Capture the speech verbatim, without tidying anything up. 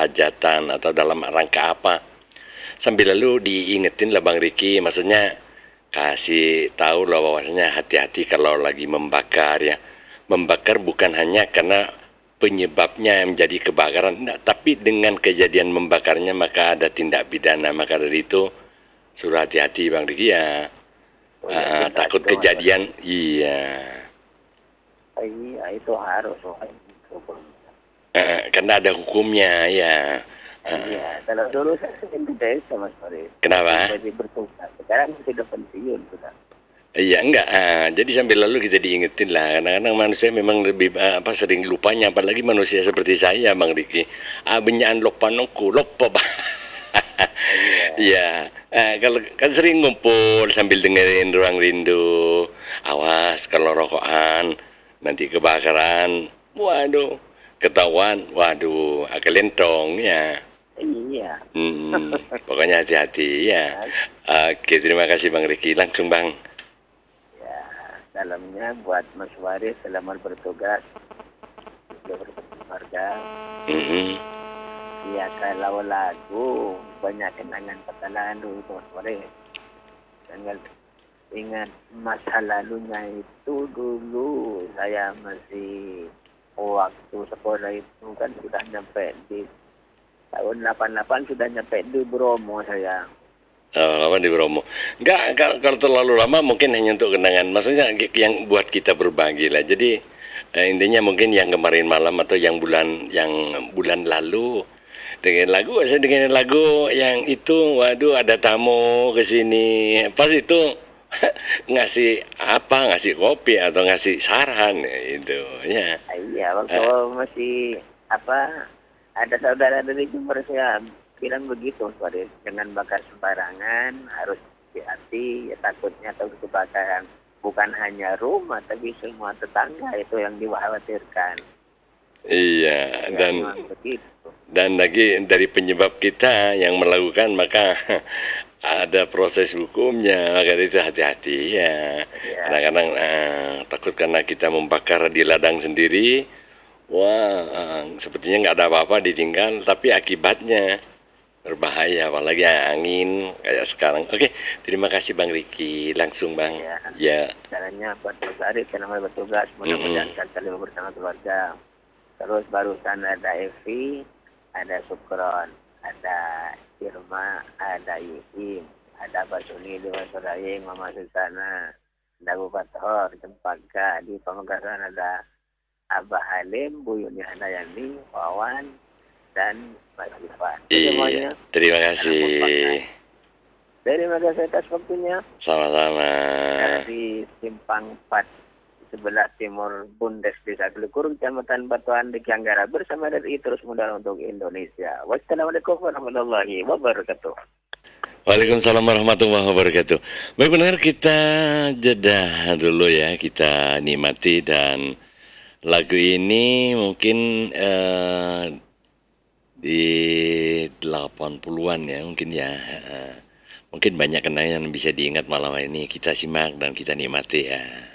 hajatan atau dalam rangka apa. Sambil lalu diingetin lah Bang Riki, maksudnya kasih tahu lah bahwasanya hati-hati kalau lagi membakar ya. Membakar bukan hanya karena penyebabnya menjadi kebakaran, enggak, tapi dengan kejadian membakarnya maka ada tindak pidana. Maka dari itu suruh hati-hati Bang Riki ya. Oh, ya, Uh, kita takut itu, Mas kejadian, Farid. iya. Iya, itu harus. Oh, itu. Uh, karena ada hukumnya ya. Uh, Iya, kalau dulu saya sering ke desa, Mas Farid. kenapa? Jadi bertugas. Sekarang sudah pensiun sudah. Iya enggak. Uh, jadi sambil lalu kita diingetin lah. Kadang-kadang manusia memang lebih uh, apa sering lupanya, apalagi manusia seperti saya, Bang Riki. Ah, benyaan lupa nongku, lupa. Iya. Iya, eh, kalau kan sering ngumpul sambil dengerin Ruang Rindu. Awas kalau rokokan nanti kebakaran. Waduh, ketahuan. Waduh, agak lentong ya. Iya. Hmm, pokoknya hati-hati ya. Oke, terima kasih Bang Riki. Langsung Bang. Ya, salamnya buat Mas Farid, selamat bertugas. Juga berkeluarga. Mm-mm. Ya, kalau lagu banyak kenangan masa lalu itu, Mas Farid. Jangan ingat masa lalunya itu dulu saya masih waktu sekolah itu kan sudah nyampe di tahun delapan puluh delapan, sudah nyampe di Bromo saya. Oh, lama di Bromo. Enggak, kalau, kalau terlalu lama mungkin hanya untuk kenangan. Maksudnya yang buat kita berbagi lah. Jadi eh, intinya mungkin yang kemarin malam atau yang bulan yang bulan lalu dengan lagu, saya dengan lagu yang itu, waduh ada tamu ke sini. Pas itu ngasih apa, ngasih kopi atau ngasih saran ya, itu ya. Ah, iya, waktu Eh, masih apa ada saudara dari Jember saya bilang begitu, Mas Farid. Jangan bakar sembarangan, harus hati-hati, ya takutnya atau kebakaran. Bukan hanya rumah, tapi semua tetangga itu yang dikhawatirkan. iya, Ya, dan memang begitu. dan lagi dari penyebab kita yang melakukan maka ada proses hukumnya, maka itu hati-hati ya. Ya, Kadang-kadang eh, takut karena kita membakar di ladang sendiri, wah eh, sepertinya nggak ada apa-apa ditinggal, tapi akibatnya berbahaya, apalagi angin kayak sekarang. Oke, terima kasih Bang Riki, langsung Bang. ya. Ya, Caranya buat Mas Farid, selamat bertugas. mm-mm. Mudah-mudahan kita selalu bersama keluarga. Terus barusan ada Evi, ada Sukron, ada Irma, ada Yusif, ada Basuni di Masurayeng, Mama Susana, ada Bu Fathor, Cempaka, di Pamekasan ada Abah Halim, Bu Yuni Handayani, Wawan, dan Mas Irfan. Iya, Semuanya, terima salam kasih. kompak. Terima kasih atas waktunya. Sama-sama. Dari Simpang empat sebelah timur Bundes Desa Gelekur, Kecamatan Batuan di Kianggara, bersama R I terus modal untuk Indonesia. Wassalamualaikum warahmatullahi wabarakatuh. Waalaikumsalam warahmatullahi wabarakatuh. Baik benar, kita jeda dulu ya, kita nikmati, dan lagu ini mungkin eh, di delapan puluhan ya mungkin ya. Eh, mungkin banyak kenangan yang bisa diingat malam ini, kita simak dan kita nikmati ya.